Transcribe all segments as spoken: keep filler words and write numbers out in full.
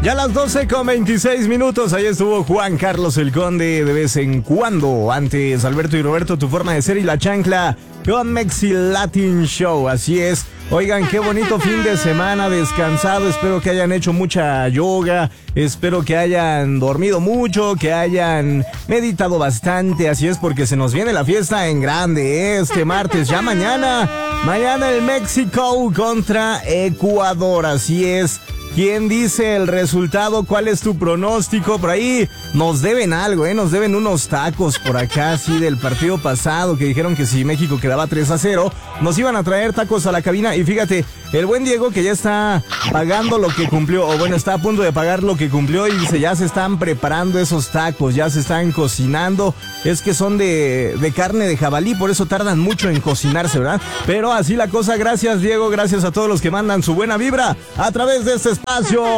Ya a las doce con veintiséis minutos, ahí estuvo Juan Carlos el Conde de vez en cuando. Antes, Alberto y Roberto, Tu Forma de Ser y La Chancla con Mexi Latin Show. Así es. Oigan, qué bonito fin de semana descansado. Espero que hayan hecho mucha yoga. Espero que hayan dormido mucho, que hayan meditado bastante. Así es, porque se nos viene la fiesta en grande este martes. Ya mañana, mañana el México contra Ecuador. Así es. ¿Quién dice el resultado? ¿Cuál es tu pronóstico? Por ahí nos deben algo, ¿eh? Nos deben unos tacos por acá, sí, del partido pasado, que dijeron que si México quedaba tres a cero, nos iban a traer tacos a la cabina. Y fíjate, el buen Diego, que ya está pagando lo que cumplió, o bueno, está a punto de pagar lo que cumplió, y dice, ya se están preparando esos tacos, ya se están cocinando. Es que son de, de carne de jabalí, por eso tardan mucho en cocinarse, ¿verdad? Pero así la cosa. Gracias, Diego, gracias a todos los que mandan su buena vibra a través de este espacio.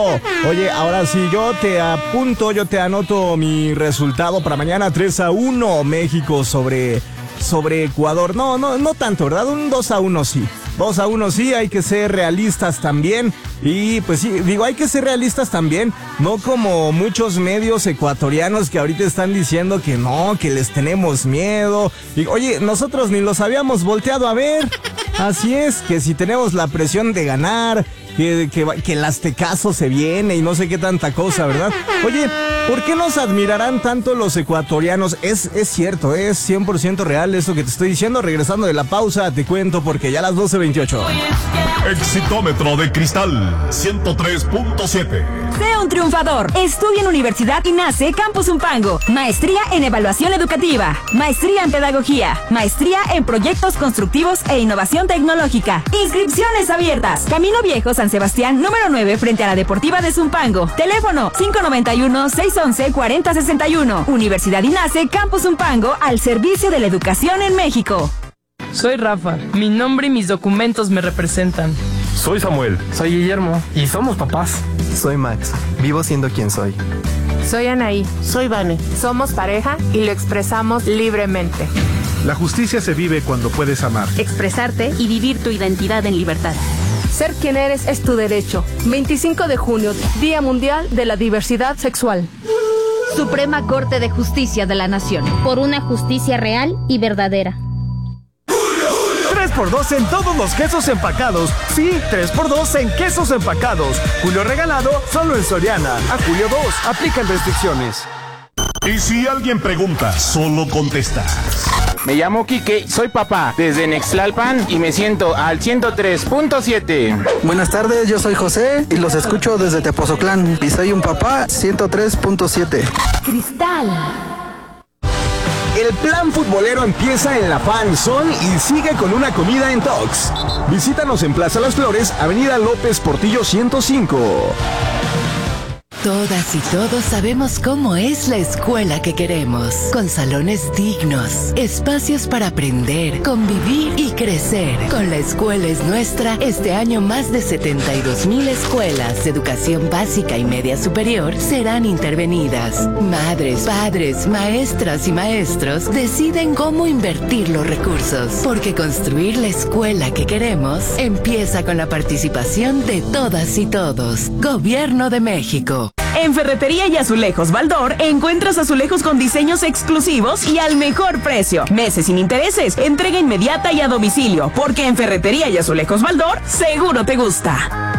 Oye, ahora sí, yo te apunto, yo te anoto mi resultado para mañana. Tres a uno México sobre, sobre Ecuador. No, no, no tanto, ¿verdad? Un dos a uno sí. dos a uno sí, hay que ser realistas también. Y pues sí, digo, hay que ser realistas también, no como muchos medios ecuatorianos que ahorita están diciendo que no, que les tenemos miedo. Y, oye, nosotros ni los habíamos volteado a ver. Así es, que si tenemos la presión de ganar, que, que, que el Aztecaso se viene y no sé qué tanta cosa, ¿verdad? Oye, ¿por qué nos admirarán tanto los ecuatorianos? Es, es cierto, es cien por ciento real eso que te estoy diciendo. Regresando de la pausa, te cuento, porque ya a las doce veintiocho. Exitómetro de cristal, ciento tres punto siete. Sea un triunfador. Estudia en Universidad INACE Campus Zumpango. Maestría en Evaluación Educativa. Maestría en Pedagogía. Maestría en Proyectos Constructivos e Innovación Tecnológica. Inscripciones abiertas. Camino Viejo, San Sebastián, número nueve, frente a la Deportiva de Zumpango. Teléfono cinco noventa y uno, seiscientos once, cuarenta sesenta y uno. Universidad INACE Campus Zumpango, al servicio de la educación en México. Soy Rafa. Mi nombre y mis documentos me representan. Soy Samuel. Soy Guillermo. Y somos papás. Soy Max. Vivo siendo quien soy. Soy Anaí. Soy Vane. Somos pareja y lo expresamos libremente. La justicia se vive cuando puedes amar, expresarte y vivir tu identidad en libertad. Ser quien eres es tu derecho. veinticinco de junio, Día Mundial de la Diversidad Sexual. Suprema Corte de Justicia de la Nación. Por una justicia real y verdadera. tres por dos en todos los quesos empacados. Sí, tres por dos en quesos empacados. Julio regalado solo en Soriana. A julio dos. Aplican restricciones. Y si alguien pregunta, solo contestas. Me llamo Quique, soy papá desde Nextlalpan y me siento al ciento tres punto siete. Buenas tardes, yo soy José y los escucho desde Tepoztlán y soy un papá ciento tres punto siete. Cristal. El plan futbolero empieza en la Fan Zone y sigue con una comida en Tox. Visítanos en Plaza Las Flores, Avenida López Portillo ciento cinco. Todas y todos sabemos cómo es la escuela que queremos, con salones dignos, espacios para aprender, convivir y crecer. Con La Escuela es Nuestra, este año más de setenta y dos mil escuelas de educación básica y media superior serán intervenidas. Madres, padres, maestras y maestros deciden cómo invertir los recursos, porque construir la escuela que queremos empieza con la participación de todas y todos. Gobierno de México. En Ferretería y Azulejos Baldor encuentras azulejos con diseños exclusivos y al mejor precio. Meses sin intereses, entrega inmediata y a domicilio, porque en Ferretería y Azulejos Baldor seguro te gusta.